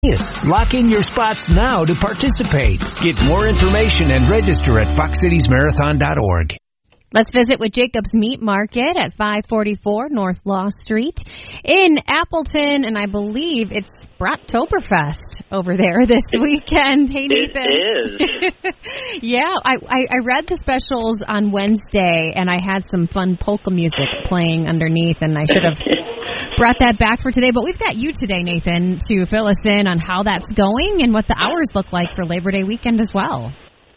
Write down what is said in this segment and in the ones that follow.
Lock in your spots now to participate. Get more information and register at foxcitiesmarathon.org. Let's visit with Jacob's Meat Market at 544 North Law Street in Appleton, and I believe it's Brattoberfest over there this weekend. Hey, Nathan. It is. Yeah, I read the specials on Wednesday, and I had some fun polka music playing underneath, and I should have brought that back for today. But we've got you today, Nathan, to fill us in on how that's going and what the hours look like for Labor Day weekend as well.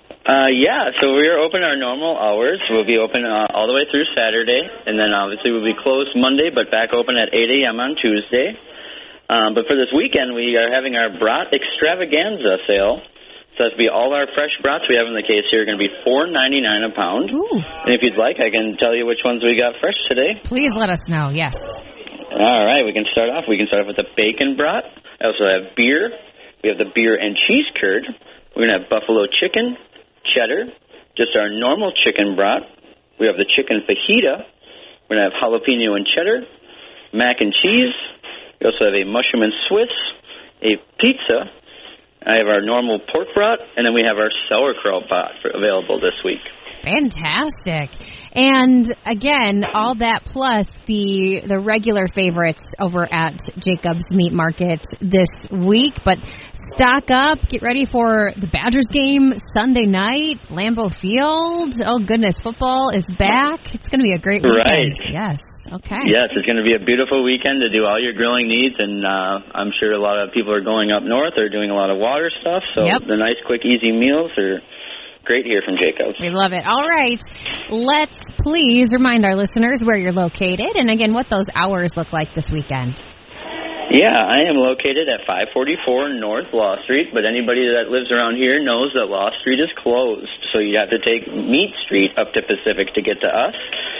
So we're open our normal hours. We'll be open all the way through Saturday, and then obviously we'll be closed Monday, but back open at 8 a.m. on Tuesday. But for this weekend, we are having our Brat Extravaganza sale. So that'll be all our fresh brats we have in the case here are going to be $4.99 a pound. Ooh. And if you'd like, I can tell you which ones we got fresh today. Please let us know, yes. All right, we can start off. We can start off with the bacon brat. I also have beer. We have the beer and cheese curd. We're going to have buffalo chicken, cheddar, just our normal chicken brat. We have the chicken fajita. We're going to have jalapeno and cheddar, mac and cheese. We also have a mushroom and Swiss, a pizza. I have our normal pork brat, and then we have our sauerkraut brat available this week. Fantastic. And again, all that plus the regular favorites over at Jacob's Meat Market this week. But stock up, get ready for the Badgers game Sunday night, Lambeau Field. Oh, goodness, football is back. It's going to be a great weekend. Right. Yes, okay. Yes, it's going to be a beautiful weekend to do all your grilling needs, and I'm sure a lot of people are going up north or doing a lot of water stuff, so the nice, quick, easy meals are great here from Jacob's. We love it. All right. Let's please remind our listeners where you're located and, again, what those hours look like this weekend. Yeah, I am located at 544 North Law Street, but anybody that lives around here knows that Law Street is closed, so you have to take Meat Street up to Pacific to get to us.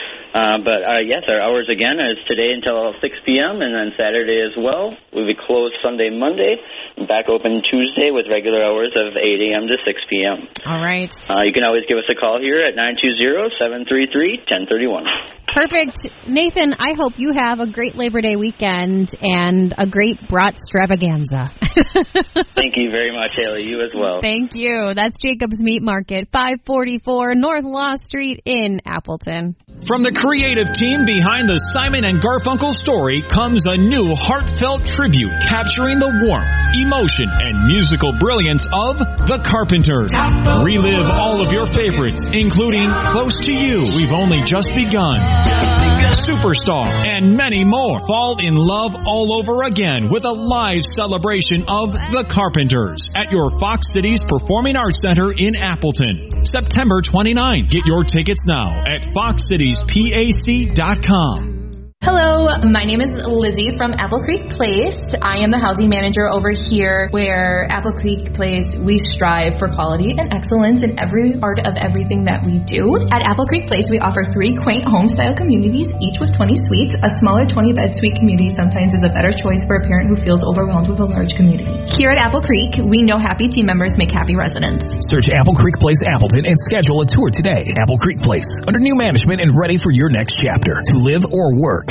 Yes, our hours again is today until 6 p.m. and then Saturday as well. We'll be closed Sunday, Monday, and back open Tuesday with regular hours of 8 a.m. to 6 p.m. All right. You can always give us a call here at 920-733-1031. Perfect. Nathan, I hope you have a great Labor Day weekend and a great brat extravaganza. Thank you very much, Haley. You as well. Thank you. That's Jacob's Meat Market, 544 North Law Street in Appleton. From the creative team behind the Simon and Garfunkel story comes a new heartfelt tribute capturing the warmth, emotion, and musical brilliance of The Carpenters. Relive all of your favorites, including Close to You, We've Only Just Begun, Superstar, and many more. Fall in love all over again with a live celebration of The Carpenters at your Fox Cities Performing Arts Center in Appleton, September 29. Get your tickets now at foxcitiespac.com. Hello, my name is Lizzie from Apple Creek Place. I am the housing manager over here where Apple Creek Place, we strive for quality and excellence in every part of everything that we do. At Apple Creek Place, we offer 3 quaint home-style communities, each with 20 suites. A smaller 20-bed suite community sometimes is a better choice for a parent who feels overwhelmed with a large community. Here at Apple Creek, we know happy team members make happy residents. Search Apple Creek Place Appleton and schedule a tour today. Apple Creek Place, under new management and ready for your next chapter to live or work.